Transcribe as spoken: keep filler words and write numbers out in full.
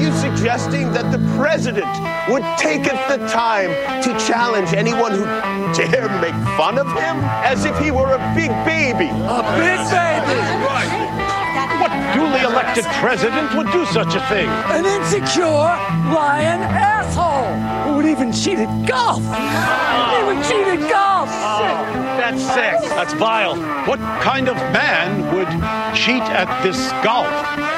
you suggesting that the president would take the time to challenge anyone who dare make fun of him as if he were a big baby? A big baby! Right. What duly elected president would do such a thing? An insecure, lying asshole who would even cheat at golf. He would cheat at golf. Oh, that's sick. That's vile. What kind of man would cheat at this golf?